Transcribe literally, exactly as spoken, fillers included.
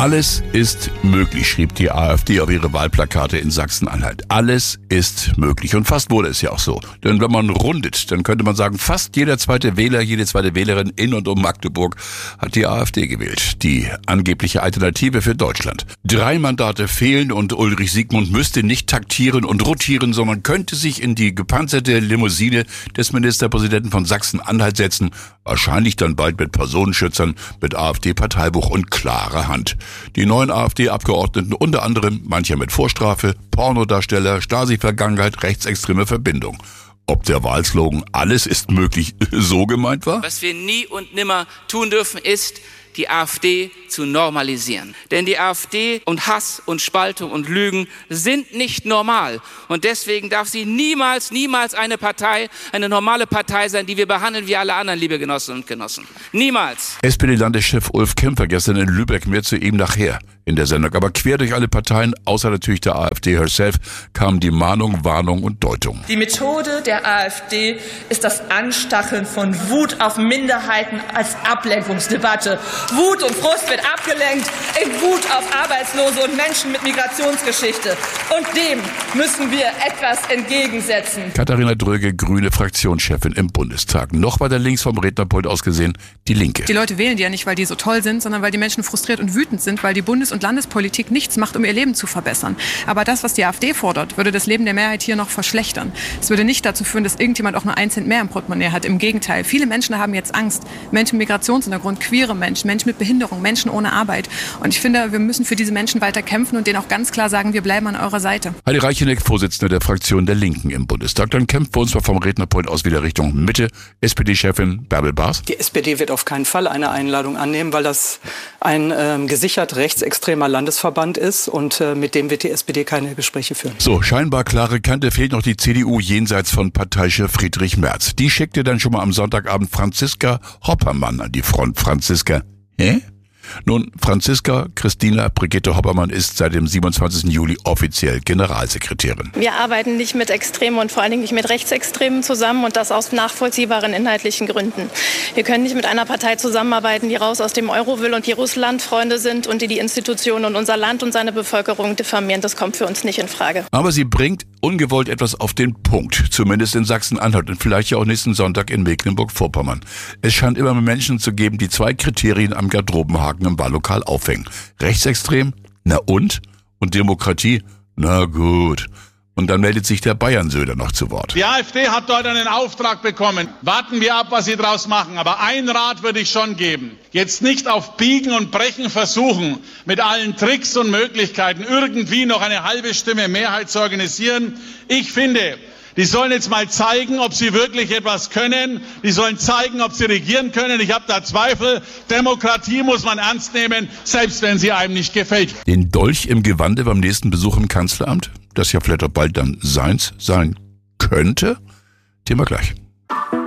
Alles ist möglich, schrieb die AfD auf ihre Wahlplakate in Sachsen-Anhalt. Alles ist möglich. Und fast wurde es ja auch so. Denn wenn man rundet, dann könnte man sagen, fast jeder zweite Wähler, jede zweite Wählerin in und um Magdeburg hat die AfD gewählt. Die angebliche Alternative für Deutschland. Drei Mandate fehlen und Ulrich Siegmund müsste nicht taktieren und rotieren, sondern könnte sich in die gepanzerte Limousine des Ministerpräsidenten von Sachsen-Anhalt setzen. Wahrscheinlich dann bald mit Personenschützern, mit AfD-Parteibuch und klarer Hand. Die neuen AfD-Abgeordneten, unter anderem mancher mit Vorstrafe, Pornodarsteller, Stasi-Vergangenheit, rechtsextreme Verbindung. Ob der Wahlslogan "Alles ist möglich" so gemeint war? Was wir nie und nimmer tun dürfen, ist, die AfD zu normalisieren. Denn die AfD und Hass und Spaltung und Lügen sind nicht normal. Und deswegen darf sie niemals, niemals eine Partei, eine normale Partei sein, die wir behandeln wie alle anderen, liebe Genossinnen und Genossen. Niemals. S P D-Landeschef Ulf Kämpfer gestern in Lübeck, mehr zu ihm nachher in der Sendung. Aber quer durch alle Parteien, außer natürlich der AfD herself, kamen die Mahnung, Warnung und Deutung. Die Methode der AfD ist das Anstacheln von Wut auf Minderheiten als Ablenkungsdebatte. Wut und Frust wird abgelenkt in Wut auf Arbeitslose und Menschen mit Migrationsgeschichte. Und dem müssen wir etwas entgegensetzen. Katharina Dröge, grüne Fraktionschefin im Bundestag. Noch weiter links vom Rednerpult aus gesehen, die Linke. Die Leute wählen die ja nicht, weil die so toll sind, sondern weil die Menschen frustriert und wütend sind, weil die Bundes- und Landespolitik nichts macht, um ihr Leben zu verbessern. Aber das, was die AfD fordert, würde das Leben der Mehrheit hier noch verschlechtern. Es würde nicht dazu führen, dass irgendjemand auch nur ein Cent mehr im Portemonnaie hat. Im Gegenteil, viele Menschen haben jetzt Angst. Menschen mit Migrationshintergrund, queere Menschen, Menschen mit Behinderung, Menschen ohne Arbeit. Und ich finde, wir müssen für diese Menschen weiter kämpfen und denen auch ganz klar sagen, wir bleiben an eurer Seite. Heidi Reicheneck, Vorsitzende der Fraktion der Linken im Bundestag. Dann kämpfen wir uns mal vom Rednerpult aus wieder Richtung Mitte. S P D-Chefin Bärbel Baas. Die S P D wird auf keinen Fall eine Einladung annehmen, weil das ein ähm, gesichert rechtsextremer Landesverband ist und äh, mit dem wird die S P D keine Gespräche führen. So, scheinbar klare Kante, fehlt noch die C D U jenseits von Parteichef Friedrich Merz. Die schickte dann schon mal am Sonntagabend Franziska Hoppermann an die Front. Franziska, hä? Nun, Franziska Christina Brigitte Hoppermann ist seit dem siebenundzwanzigsten Juli offiziell Generalsekretärin. Wir arbeiten nicht mit Extremen und vor allen Dingen nicht mit Rechtsextremen zusammen und das aus nachvollziehbaren inhaltlichen Gründen. Wir können nicht mit einer Partei zusammenarbeiten, die raus aus dem Euro will und die Russland-Freunde sind und die die Institutionen und unser Land und seine Bevölkerung diffamieren. Das kommt für uns nicht in Frage. Aber sie bringt ungewollt etwas auf den Punkt, zumindest in Sachsen-Anhalt und vielleicht ja auch nächsten Sonntag in Mecklenburg-Vorpommern. Es scheint immer mehr Menschen zu geben, die zwei Kriterien am Garderobenhaken im Wahllokal aufhängen. Rechtsextrem? Na und? Und Demokratie? Na gut. Und dann meldet sich der Bayern-Söder noch zu Wort. Die AfD hat dort einen Auftrag bekommen. Warten wir ab, was sie draus machen. Aber einen Rat würde ich schon geben. Jetzt nicht auf Biegen und Brechen versuchen, mit allen Tricks und Möglichkeiten irgendwie noch eine halbe Stimme Mehrheit zu organisieren. Ich finde, die sollen jetzt mal zeigen, ob sie wirklich etwas können. Die sollen zeigen, ob sie regieren können. Ich habe da Zweifel. Demokratie muss man ernst nehmen, selbst wenn sie einem nicht gefällt. Den Dolch im Gewande beim nächsten Besuch im Kanzleramt, das ja vielleicht auch bald dann seins sein könnte? Thema gleich.